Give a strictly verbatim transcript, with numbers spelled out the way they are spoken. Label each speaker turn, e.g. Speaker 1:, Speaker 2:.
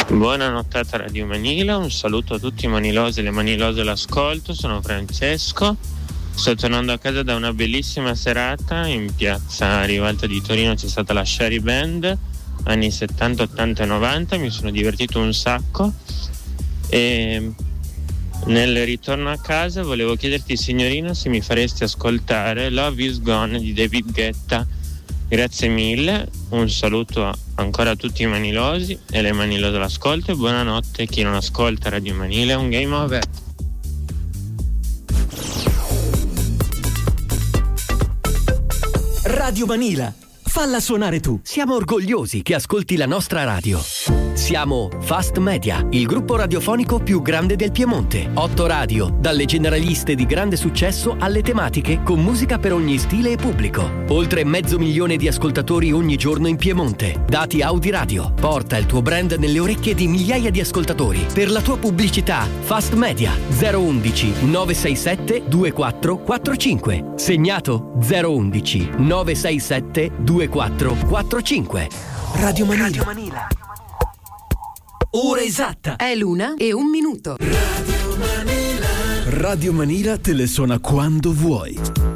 Speaker 1: Buonanotte a Radio Manila, un saluto a tutti i manilosi e le manilose all'ascolto, sono Francesco, sto tornando a casa da una bellissima serata in piazza Rivalta di Torino, c'è stata la Sherry Band, anni settanta, ottanta e novanta, mi sono divertito un sacco e nel ritorno a casa volevo chiederti signorina se mi faresti ascoltare Love Is Gone di David Guetta. Grazie mille, un saluto ancora a tutti i manilosi e le manilose all'ascolto e buonanotte. Chi non ascolta Radio Manila è un game over.
Speaker 2: Radio Manila, falla suonare tu. Siamo orgogliosi che ascolti la nostra radio. Siamo Fast Media, il gruppo radiofonico più grande del Piemonte. Otto radio, dalle generaliste di grande successo alle tematiche con musica per ogni stile e pubblico. Oltre mezzo milione di ascoltatori ogni giorno in Piemonte. Dati Audi Radio. Porta il tuo brand nelle orecchie di migliaia di ascoltatori. Per la tua pubblicità, Fast Media zero uno uno nove sei sette due quattro quattro cinque. Segnato zero uno uno nove sei sette due quattro quattro cinque. Radio Manila. Radio Manila. Ora esatta.
Speaker 3: È l'una e un minuto.
Speaker 2: Radio Manila. Radio Manila te le suona quando vuoi.